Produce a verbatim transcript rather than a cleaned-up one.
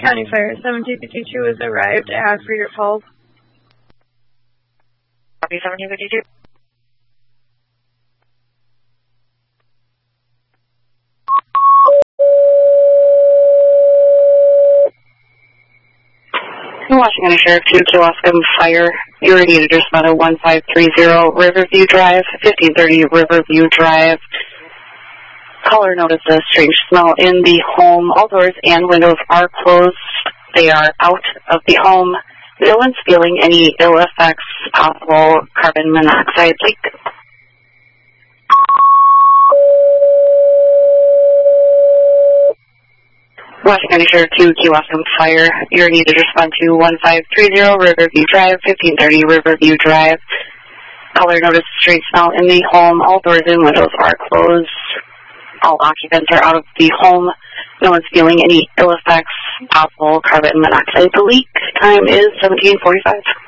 County Fire seventeen fifty-two has arrived. Ask for your help. Copy seventeen fifty-two. Washington County Sheriff two, Kewaskum Fire. You are needed to respond to one five three zero Riverview Drive, fifteen thirty Riverview Drive. Caller noticed a strange smell in the home. All doors and windows are closed. They are out of the home. No one's feeling any ill effects, possible carbon monoxide leak. Washington County Sheriff two, Kewaskum Fire. You're needed to respond to one five three zero Riverview Drive, fifteen thirty Riverview Drive. Caller noticed a strange smell in the home. All doors and windows are closed. All occupants are out of the home. No one's feeling any ill effects, possible carbon monoxide leak. Time is seventeen forty-five.